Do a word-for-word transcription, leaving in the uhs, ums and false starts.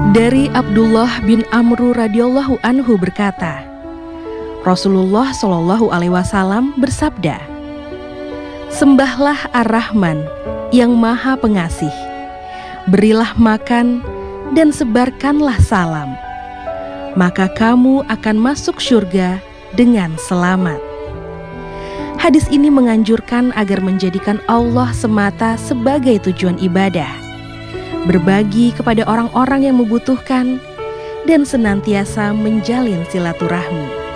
Dari Abdullah bin Amru radhiyallahu anhu berkata, Rasulullah shallallahu alaihi wasallam bersabda, "Sembahlah Ar-Rahman yang Maha Pengasih, berilah makan dan sebarkanlah salam, maka kamu akan masuk surga dengan selamat." Hadis ini menganjurkan agar menjadikan Allah semata sebagai tujuan ibadah, berbagi kepada orang-orang yang membutuhkan, dan senantiasa menjalin silaturahmi.